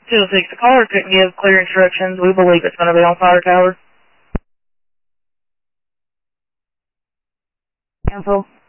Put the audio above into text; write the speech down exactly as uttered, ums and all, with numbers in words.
two oh six, the caller couldn't give clear instructions. We believe it's going to be on fire tower. Info.